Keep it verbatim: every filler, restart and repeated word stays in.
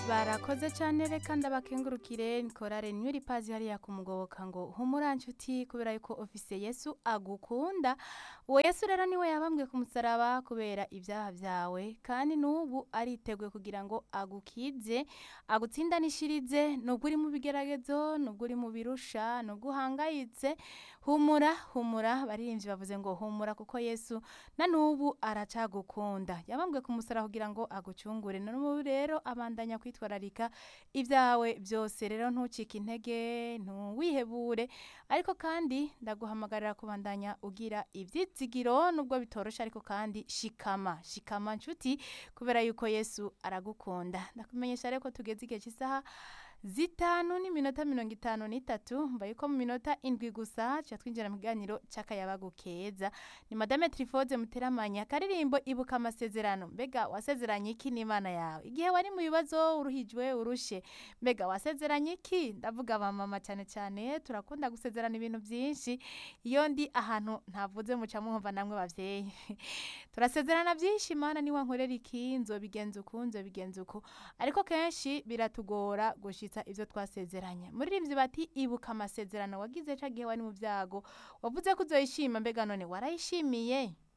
barakoze cyane reka ndabakengurukire nikorare nyuri pazi hariya kumugoboka ngo humura nshuti kubera yuko ofise Yesu agukunda uwo Yesu rero niwe yabambwe ku musaraba kubera ibyaha byawe kandi nubu ariteguye kugira ngo agukize agutsindanishirize nubwo uri mu bigeragezo nubwo uri mu birusha nubwo uhangayitse humura humura baririmbyi bavuze ngo humura kuko Yesu na nubu aracagukunda yabambwe ku musaraba kugira ngo agucungure n'ubu rero abandanya kwitwararika ibyawe byose rero ntucike intege ntuwihebure ariko kandi ndaguhamagarira kubandanya ugira ibyitsigiro nubwo bitorosha ariko kandi shikama shikama nshuti kubera yuko Yesu aragukunda ndakumenyesha rero ko tugeze igihe cy'isaha zitanu n'iminota mirongo itanu n'itatu mbaye ko mu minota indwi gusa cya twinjira mu kiganiro cy'akayabagu keza ni madame Trifode Muteramanya karirimbo ibuka amasezerano mbega wasezeranye iki n'Imana yawe igihe wari mu bibazo uruhijwe urushe mbega wasezeranye iki ndavuga ba mama cyane cyane turakunda gusezerana ibintu byinshi iyo ndi ahantu ntavuze muca mwumva namwe bavyeyi turasezerana byinshi Imana ni wankorera iki nzobigenza uku nzobigenza uku ariko kenshi biratugora gushitsa ivyo twasezeranye muririmbyi bati ibuka amasezerano wagize ca gihe wari mu byago wavuze ko uzoyishima mbega none warayishimiye